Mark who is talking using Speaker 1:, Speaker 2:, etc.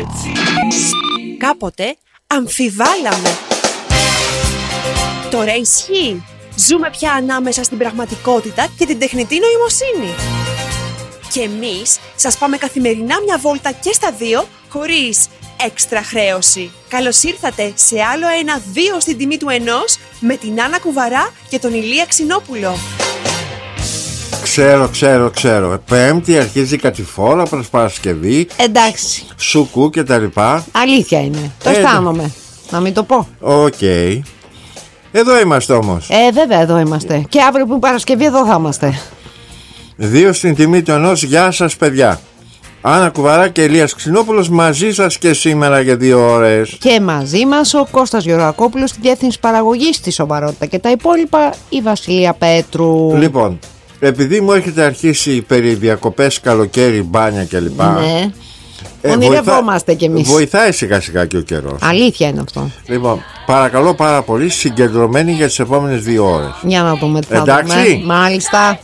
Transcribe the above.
Speaker 1: Κάποτε αμφιβάλαμε. Τώρα ισχύει. Ζούμε πια ανάμεσα στην πραγματικότητα και την τεχνητή νοημοσύνη. Και εμείς σας πάμε καθημερινά μια βόλτα και στα δύο, χωρίς έξτρα χρέωση. Καλώς ήρθατε σε άλλο ένα 2 στην τιμή του 1 με την Άννα Κουβαρά και τον Ηλία Ξινόπουλο.
Speaker 2: Ξέρω. Πέμπτη αρχίζει κατηφόρα προς Παρασκευή.
Speaker 3: Εντάξει.
Speaker 2: Σουκού και τα λοιπά.
Speaker 3: Αλήθεια είναι. Το αισθάνομαι. Να μην το πω.
Speaker 2: Οκ. Εδώ είμαστε όμως.
Speaker 3: Βέβαια εδώ είμαστε. Και αύριο που είναι Παρασκευή εδώ θα είμαστε.
Speaker 2: 2 στην τιμή του 1. Γεια σας παιδιά. Άννα Κουβαρά και Ηλίας Ξινόπουλος μαζί σας και σήμερα για 2 ώρες.
Speaker 3: Και μαζί μας ο Κώστας Γεωργακόπουλος στη διεύθυνση παραγωγής, στη σοβαρότητα και τα υπόλοιπα η Βασιλεία Πέτρου.
Speaker 2: Λοιπόν, επειδή μου έχετε αρχίσει περί διακοπές, καλοκαίρι, μπάνια κλπ.
Speaker 3: Ναι. Ονειρευόμαστε κι εμείς.
Speaker 2: Βοηθάει σιγά σιγά και ο καιρός.
Speaker 3: Αλήθεια είναι αυτό.
Speaker 2: Λοιπόν, παρακαλώ πάρα πολύ συγκεντρωμένοι για τις επόμενες 2 ώρες.
Speaker 3: Για να δούμε τι θα
Speaker 2: Εντάξει.
Speaker 3: δούμε. Μάλιστα.